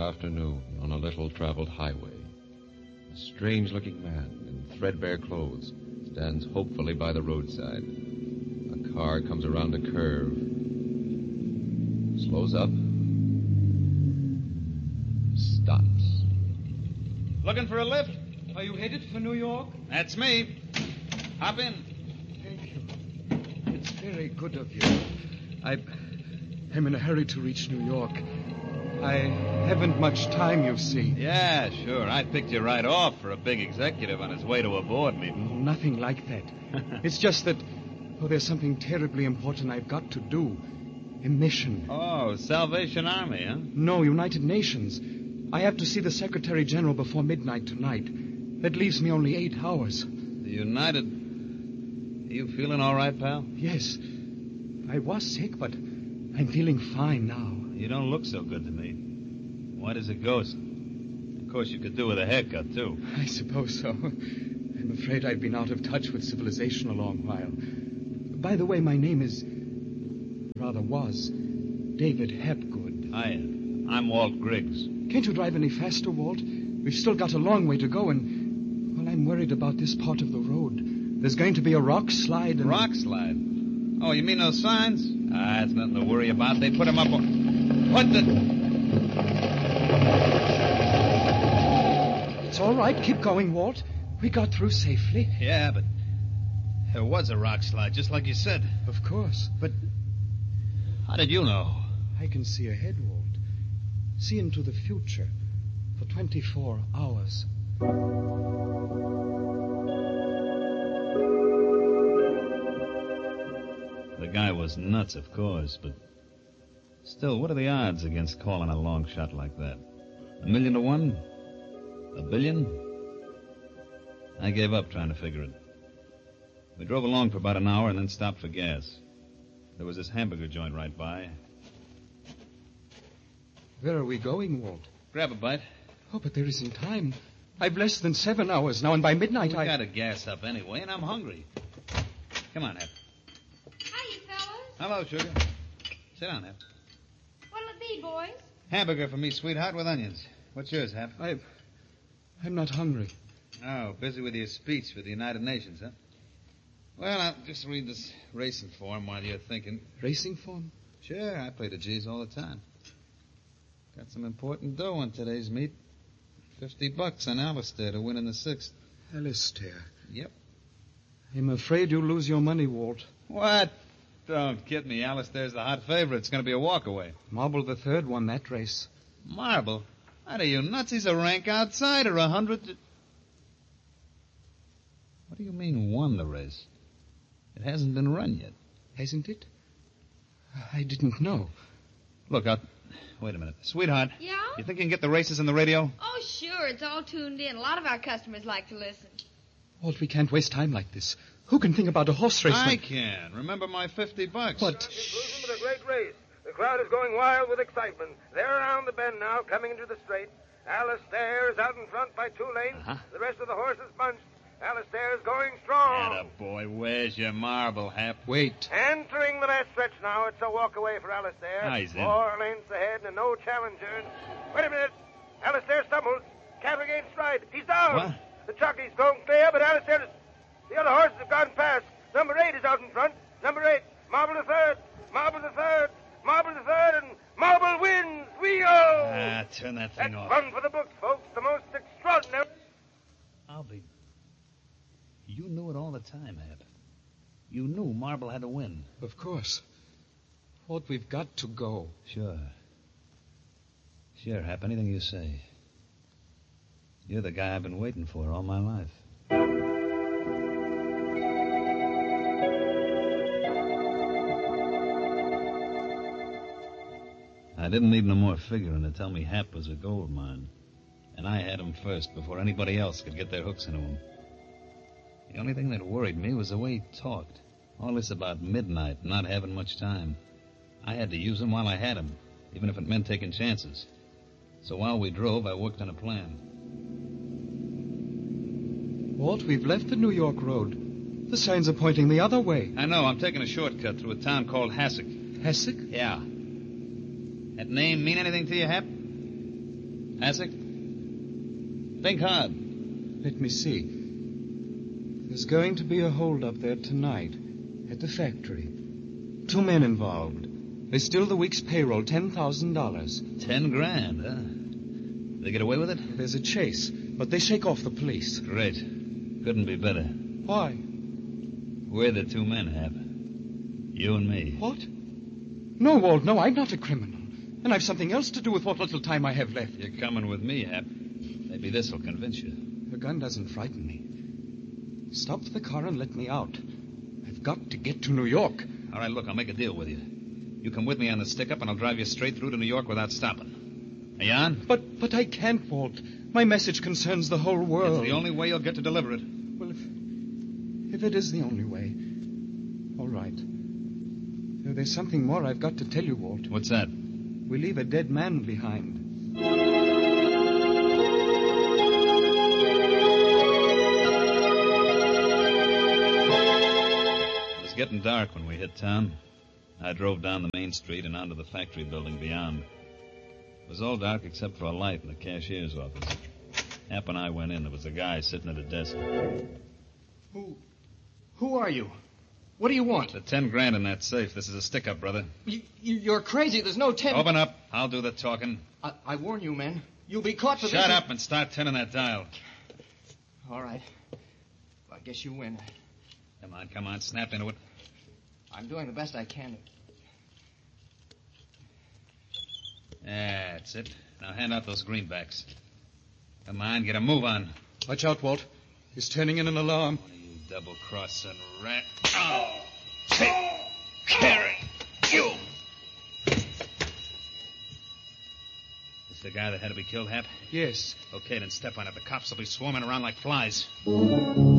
Afternoon on a little-traveled highway. A strange-looking man in threadbare clothes stands hopefully by the roadside. A car comes around a curve. Slows up. Stops. Looking for a lift? Are you headed for New York? That's me. Hop in. Thank you. It's very good of you. I'm in a hurry to reach New York. I haven't much time, you see. Yeah, sure. I picked you right off for a big executive on his way to a board meeting. Nothing like that. It's just that, there's something terribly important I've got to do. A mission. Oh, Salvation Army, huh? No, United Nations. I have to see the Secretary General before midnight tonight. That leaves me only 8 hours. The United... Are you feeling all right, pal? Yes. I was sick, but I'm feeling fine now. You don't look so good to me. White as a ghost. Of course, you could do with a haircut, too. I suppose so. I'm afraid I've been out of touch with civilization a long while. By the way, my name is... was David Hapgood. Hiya. I'm Walt Griggs. Can't you drive any faster, Walt? We've still got a long way to go, and... well, I'm worried about this part of the road. There's going to be a rock slide and... Rock slide? Oh, you mean those signs? It's nothing to worry about. They put them up on... What the... It's all right. Keep going, Walt. We got through safely. Yeah, but... there was a rock slide, just like you said. Of course, but... how did you know? I can see ahead, Walt. See into the future for 24 hours. The guy was nuts, of course, but... still, what are the odds against calling a long shot like that? 1,000,000 to 1? 1 billion? I gave up trying to figure it. We drove along for about an hour and then stopped for gas. There was this hamburger joint right by. Where are we going, Walt? Grab a bite. Oh, but there isn't time. I've less than 7 hours now, and by midnight We gotta gas up anyway, and I'm hungry. Come on, Hep. Hiya, fellas. Hello, sugar. Sit down, Hep. What'll it be, boys? Hamburger for me, sweetheart, with onions. What's yours, Hep? I'm not hungry. Oh, busy with your speech for the United Nations, huh? Well, I'll just read this racing form while you're thinking. Racing form? Sure, I play the G's all the time. Got some important dough on today's meet. $50 on Alistair to win in the 6th. Alistair? Yep. I'm afraid you'll lose your money, Walt. What? Don't kid me. Alistair's the hot favorite. It's going to be a walkaway. Marble III won that race. Marble? What are you, nuts? He's a rank outsider. 100 to... What do you mean won the race? It hasn't been run yet. Hasn't it? I didn't know. Look, wait a minute. Sweetheart. Yeah? You think you can get the races on the radio? Oh, sure. It's all tuned in. A lot of our customers like to listen. Walt, we can't waste time like this. Who can think about a horse race? I can. Remember my $50. What? Conclusion with a great race. The crowd is going wild with excitement. They're around the bend now, coming into the straight. Alistair is out in front by 2 lanes. Uh-huh. The rest of the horses bunched. Alistair is going strong. Attaboy, where's your marble, Hap? Wait. Entering the last stretch now. It's a walk away for Alistair. He's in. 4 lengths ahead and no challengers. Wait a minute. Alistair stumbles. Can't regain stride. He's down. What? The jockey's going clear, but Alistair is... The other horses have gone past. Number 8 is out in front. Number 8, Marble the Third. Marble the Third. Marble the Third, and Marble wins. Wheel! Turn that thing That's off. fun for the books, folks. The most extraordinary... I'll be... You knew it all the time, Hap. You knew Marble had to win. Of course. Walt, we've got to go. Sure. Sure, Hap. Anything you say. You're the guy I've been waiting for all my life. I didn't need no more figuring to tell me Hap was a gold mine. And I had him first before anybody else could get their hooks into him. The only thing that worried me was the way he talked. All this about midnight, not having much time. I had to use him while I had him, even if it meant taking chances. So while we drove, I worked on a plan. Walt, we've left the New York road. The signs are pointing the other way. I know. I'm taking a shortcut through a town called Hasek. Hasek? Yeah. That name mean anything to you, Hap? Hasek? Think hard. Let me see. There's going to be a hold-up there tonight at the factory. 2 men involved. They steal the week's payroll, $10,000. 10 grand, huh? They get away with it? There's a chase, but they shake off the police. Great. Couldn't be better. Why? We're the 2 men, Hap. You and me. What? No, Walt, no, I'm not a criminal. And I've something else to do with what little time I have left. You're coming with me, Hap. Maybe this'll convince you. The gun doesn't frighten me. Stop the car and let me out. I've got to get to New York. All right, look, I'll make a deal with you. You come with me on the stick-up, and I'll drive you straight through to New York without stopping. Are you on? But I can't, Walt. My message concerns the whole world. It's the only way you'll get to deliver it. Well, if it is the only way, all right. There's something more I've got to tell you, Walt. What's that? We leave a dead man behind. It was getting dark when we hit town. I drove down the main street and onto the factory building beyond. It was all dark except for a light in the cashier's office. Hap and I went in. There was a guy sitting at a desk. Who are you? What do you want? The 10 grand in that safe. This is a stick-up, brother. You're crazy. There's no 10... Open up. I'll do the talking. I warn you, men. You'll be caught for this. Shut up and start turning that dial. All right. I guess you win. Come on. Snap into it. I'm doing the best I can. That's it. Now hand out those greenbacks. Come on, get a move on. Watch out, Walt. He's turning in an alarm. One of you double-crossing rat. Oh! Take Carry you! This the guy that had to be killed, Hap? Yes. Okay, then step on it. The cops will be swarming around like flies.